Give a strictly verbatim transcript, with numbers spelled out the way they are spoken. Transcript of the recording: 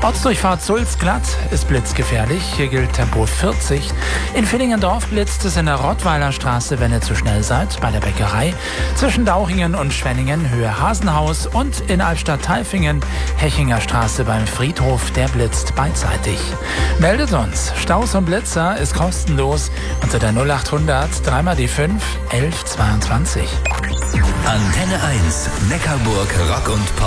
Ortsdurchfahrt Sulz-Glatt ist blitzgefährlich. Hier gilt Tempo vierzig. In Villingendorf blitzt es in der Rottweiler Straße, wenn ihr zu schnell seid, bei der Bäckerei. Zwischen Dauchingen und Schwenningen, Höhe Hasenhaus. Und in Albstadt-Tailfingen, Hechinger Straße beim Friedhof, der blitzt beidseitig. Meldet uns. Staus und Blitzer ist kostenlos unter der null achthundert drei mal die fünf elf zweiundzwanzig. Antenne eins, Neckarburg Rock und Pop.